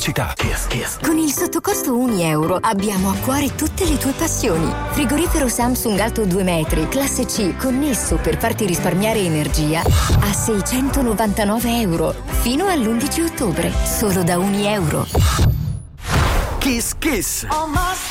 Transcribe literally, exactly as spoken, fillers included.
pubblicità. Kiss, kiss. Con il sottocosto un euro abbiamo a cuore tutte le tue passioni. Frigorifero Samsung alto due metri, classe C, connesso per farti risparmiare energia a seicentonovantanove euro. Fino all'undici ottobre, solo da un euro. Kiss Kiss. Almost